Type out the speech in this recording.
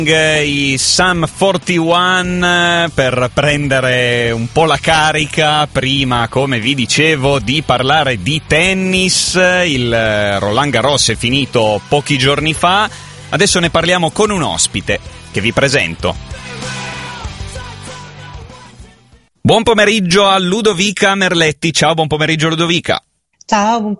I Sum 41 per prendere un po' la carica. Prima, come vi dicevo, di parlare di tennis. Il Roland Garros è finito pochi giorni fa. Adesso ne parliamo con un ospite che vi presento. Buon pomeriggio a Ludovica Merletti. Ciao, buon pomeriggio Ludovica. Ciao, buon